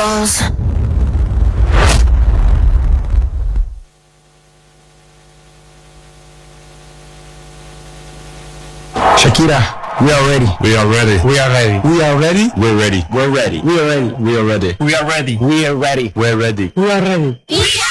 walls. Shakira, we are ready. We are ready. We are ready. We are ready. We're ready. We're ready. We are ready. We are ready. We are ready. We are ready. We're ready. We are ready.